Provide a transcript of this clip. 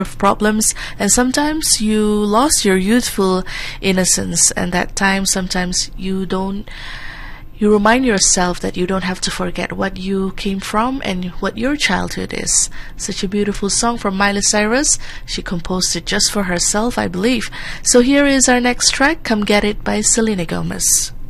of problems, and sometimes you lost your youthful innocence, and that time sometimes you remind yourself that you don't have to forget what you came from and what your childhood is. Such a beautiful song from Miley Cyrus. She composed it just for herself, I believe. So here is our next track, Come Get It by Selena Gomez.